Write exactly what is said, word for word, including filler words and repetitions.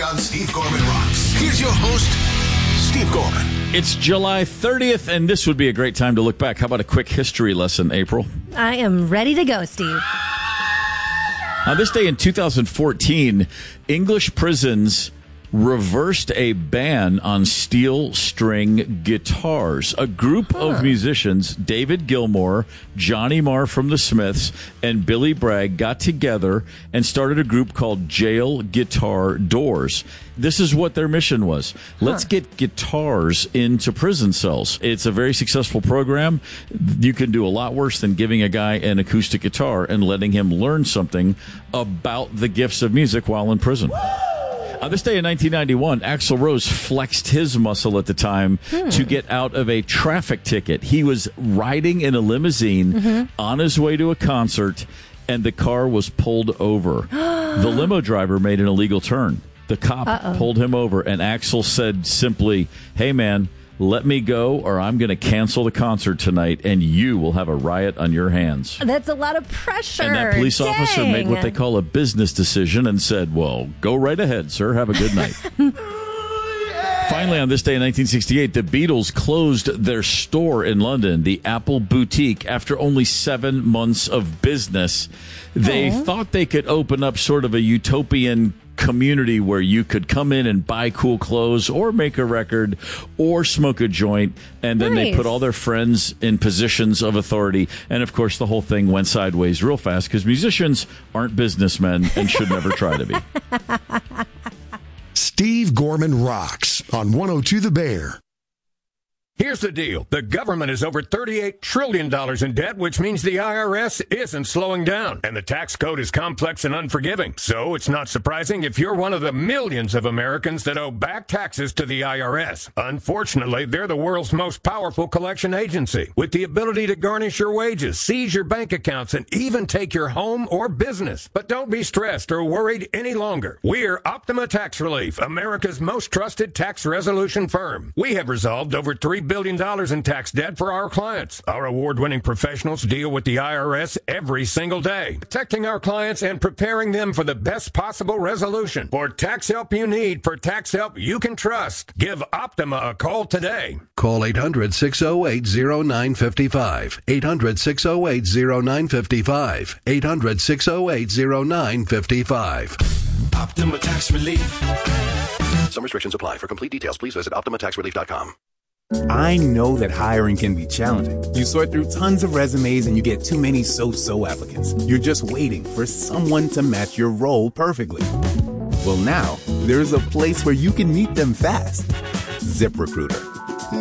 on Steve Gorman Rocks. Here's your host, Steve Gorman. It's July thirtieth, and this would be a great time to look back. How about a quick history lesson, April? I am ready to go, Steve. On this day in two thousand fourteen, English prisons reversed a ban on steel string guitars. A group huh. of musicians, David Gilmour, Johnny Marr from the Smiths, and Billy Bragg got together and started a group called Jail Guitar Doors. This is what their mission was. Let's huh. get guitars into prison cells. It's a very successful program. You can do a lot worse than giving a guy an acoustic guitar and letting him learn something about the gifts of music while in prison. On this day in nineteen ninety-one, Axl Rose flexed his muscle at the time hmm. to get out of a traffic ticket. He was riding in a limousine mm-hmm. on his way to a concert, and the car was pulled over. The limo driver made an illegal turn. The cop Uh-oh. pulled him over, and Axl said simply, "Hey, man, let me go or I'm going to cancel the concert tonight and you will have a riot on your hands." That's a lot of pressure. And that police Dang. officer made what they call a business decision and said, "Well, go right ahead, sir. Have a good night." Finally, on this day in nineteen sixty-eight, the Beatles closed their store in London, the Apple Boutique, after only seven months of business. They Aww. thought they could open up sort of a utopian community where you could come in and buy cool clothes or make a record or smoke a joint, and then nice. they put all their friends in positions of authority, and of course the whole thing went sideways real fast because musicians aren't businessmen and should never try to be. Steve Gorman Rocks on one oh two The Bear. Here's the deal. The government is over thirty-eight trillion dollars in debt, which means the I R S isn't slowing down. And the tax code is complex and unforgiving. So it's not surprising if you're one of the millions of Americans that owe back taxes to the I R S. Unfortunately, they're the world's most powerful collection agency, with the ability to garnish your wages, seize your bank accounts, and even take your home or business. But don't be stressed or worried any longer. We're Optima Tax Relief, America's most trusted tax resolution firm. We have resolved over three billion dollars in tax debt for our clients. Our award-winning professionals deal with the I R S every single day, protecting our clients and preparing them for the best possible resolution. For tax help you need, for tax help you can trust, give Optima a call today. Call eight hundred, six oh eight, oh nine five five. eight hundred, six oh eight, oh nine five five. eight hundred, six oh eight, oh nine five five. Optima Tax Relief. Some restrictions apply. For complete details, please visit optima tax relief dot com. I know that hiring can be challenging. You sort through tons of resumes and you get too many so-so applicants. You're just waiting for someone to match your role perfectly. Well, now, there's a place where you can meet them fast. ZipRecruiter.